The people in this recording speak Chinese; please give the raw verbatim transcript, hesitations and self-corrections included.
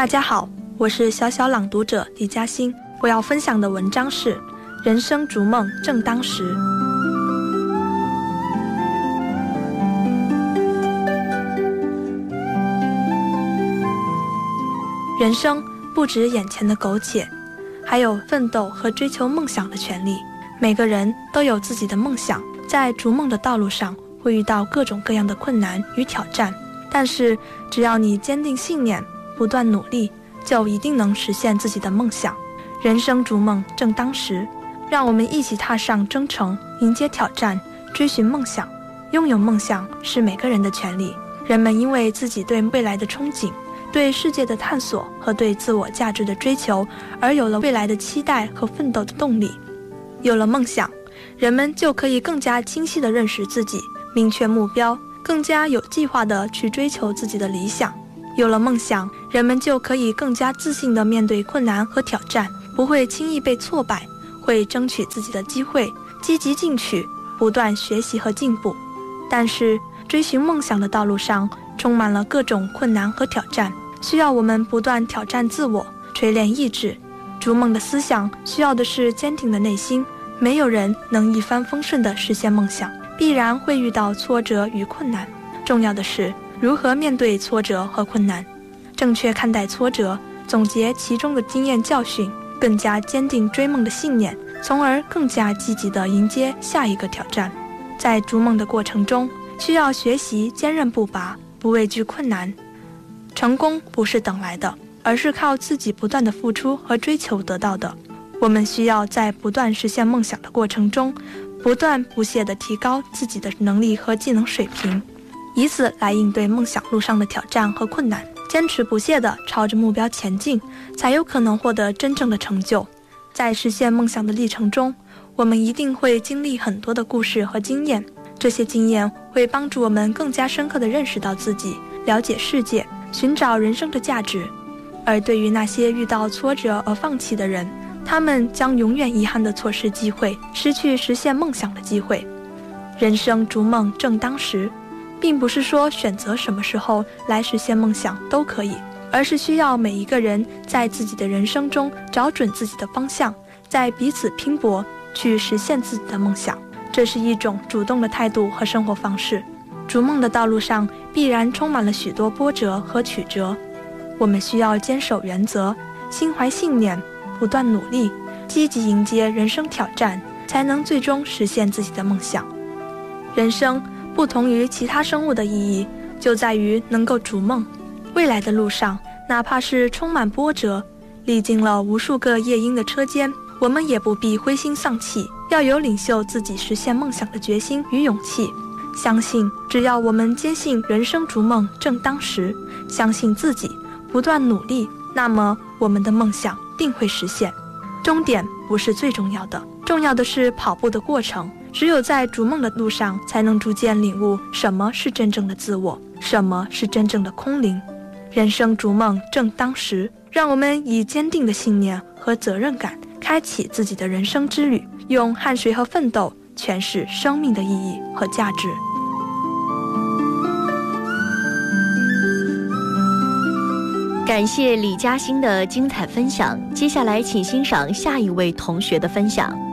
大家好，我是小小朗读者李嘉欣，我要分享的文章是《人生逐梦正当时》。人生不止眼前的苟且，还有奋斗和追求梦想的权利。每个人都有自己的梦想，在逐梦的道路上会遇到各种各样的困难与挑战，但是只要你坚定信念，不断努力，就一定能实现自己的梦想。人生逐梦正当时，让我们一起踏上征程，迎接挑战，追寻梦想。拥有梦想是每个人的权利。人们因为自己对未来的憧憬，对世界的探索和对自我价值的追求，而有了未来的期待和奋斗的动力。有了梦想，人们就可以更加清晰地认识自己，明确目标，更加有计划地去追求自己的理想。有了梦想，人们就可以更加自信地面对困难和挑战，不会轻易被挫败，会争取自己的机会，积极进取，不断学习和进步。但是追寻梦想的道路上充满了各种困难和挑战，需要我们不断挑战自我，锤炼意志。逐梦的思想需要的是坚定的内心，没有人能一帆风顺地实现梦想，必然会遇到挫折与困难。重要的是如何面对挫折和困难，正确看待挫折，总结其中的经验教训，更加坚定追梦的信念，从而更加积极地迎接下一个挑战。在逐梦的过程中，需要学习坚韧不拔，不畏惧困难。成功不是等来的，而是靠自己不断的付出和追求得到的。我们需要在不断实现梦想的过程中，不断不懈地提高自己的能力和技能水平，以此来应对梦想路上的挑战和困难，坚持不懈地朝着目标前进，才有可能获得真正的成就。在实现梦想的历程中，我们一定会经历很多的故事和经验，这些经验会帮助我们更加深刻地认识到自己，了解世界，寻找人生的价值。而对于那些遇到挫折而放弃的人，他们将永远遗憾地错失机会，失去实现梦想的机会。人生逐梦正当时，并不是说选择什么时候来实现梦想都可以，而是需要每一个人在自己的人生中找准自己的方向，在彼此拼搏去实现自己的梦想。这是一种主动的态度和生活方式。逐梦的道路上必然充满了许多波折和曲折，我们需要坚守原则，心怀信念，不断努力，积极迎接人生挑战，才能最终实现自己的梦想。人生不同于其他生物的意义，就在于能够逐梦。未来的路上，哪怕是充满波折，历经了无数个夜莺的车间，我们也不必灰心丧气，要有领袖自己实现梦想的决心与勇气。相信只要我们坚信人生逐梦正当时，相信自己，不断努力，那么我们的梦想定会实现。终点不是最重要的，重要的是跑步的过程。只有在逐梦的路上，才能逐渐领悟什么是真正的自我，什么是真正的空灵。人生逐梦正当时，让我们以坚定的信念和责任感，开启自己的人生之旅，用汗水和奋斗诠释生命的意义和价值。 感谢李嘉欣的精彩分享，接下来请欣赏下一位同学的分享。